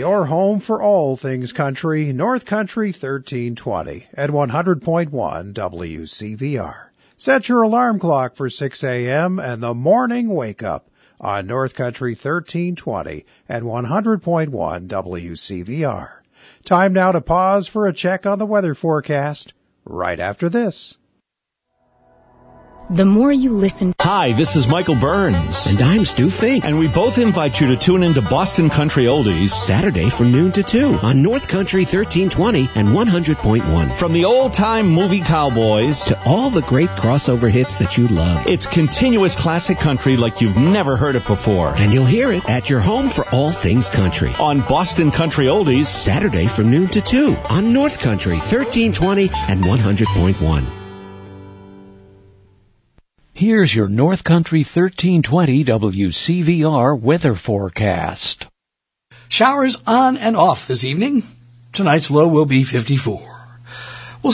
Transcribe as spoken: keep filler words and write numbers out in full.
your home for all things country, North Country thirteen twenty at one hundred point one W C V R. Set your alarm clock for six a.m. and the morning wake-up on North Country thirteen twenty at one hundred point one W C V R. Time now to pause for a check on the weather forecast right after this. The more you listen... Hi, this is Michael Burns. And I'm Stu Fink. And we both invite you to tune into Boston Country Oldies Saturday from noon to two on North Country thirteen twenty and one hundred point one. From the old-time movie cowboys to all the great crossover hits that you love. It's continuous classic country like you've never heard it before. And you'll hear it at your home for all things country. On Boston Country Oldies Saturday from noon to two on North Country thirteen twenty and one hundred point one. Here's your North Country thirteen twenty W C V R weather forecast. Showers on and off this evening. Tonight's low will be fifty-four.